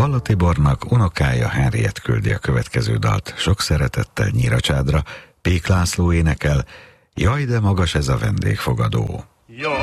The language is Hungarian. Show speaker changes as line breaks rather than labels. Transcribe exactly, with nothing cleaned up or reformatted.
Balla Tibornak unokája Henriett küldi a következő dalt. Sok szeretettel Nyíracsádra, Pék László énekel, Jaj, de magas ez a vendégfogadó.